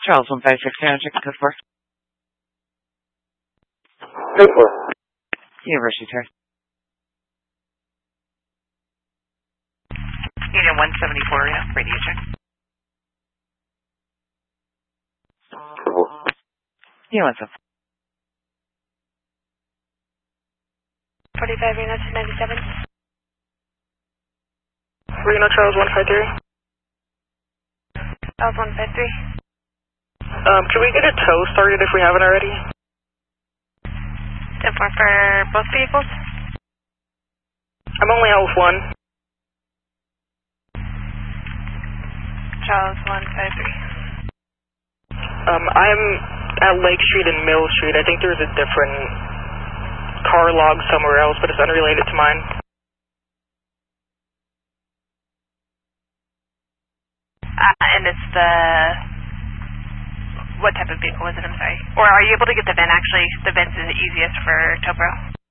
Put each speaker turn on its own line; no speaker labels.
Charles 156, check code 4.
Code 4.
University Terrace.
Unit 174, yeah, radio check.
Unit 174.
45 Reno 97.
Reno Charles 153.
Charles 153.
Can we get a tow started if we haven't already?
10-4 for both vehicles?
I'm only out with one.
Charles 153.
I'm at Lake Street and Mill Street. I think there's a different car log somewhere else, but it's unrelated to mine.
And it's the... What type of vehicle is it? I'm sorry. Or are you able to get the VIN, actually? The VIN's the easiest for Topro.